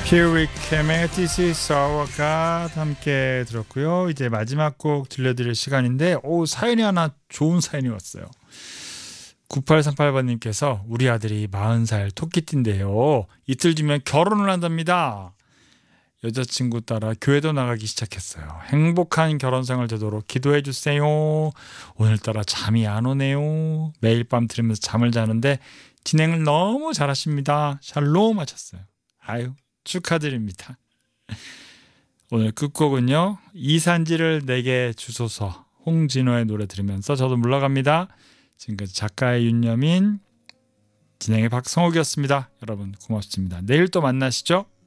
Here We Come의 This Is Our God 함께 들었고요. 이제 마지막 곡 들려드릴 시간인데 사연이 하나 좋은 사연이 왔어요. 9838번님께서 우리 아들이 40살 토끼띠인데요. 이틀 뒤면 결혼을 한답니다. 여자친구 따라 교회도 나가기 시작했어요. 행복한 결혼생활 되도록 기도해 주세요. 오늘따라 잠이 안 오네요. 매일 밤 들으면서 잠을 자는데 진행을 너무 잘하십니다. 샬롬 하셨어요. 아유 축하드립니다. 오늘 끝곡은요. 이산지를 내게 주소서 홍진호의 노래 들으면서 저도 물러갑니다. 지금까지 작가의 윤여민, 진행의 박성욱이었습니다. 여러분 고맙습니다. 내일 또 만나시죠.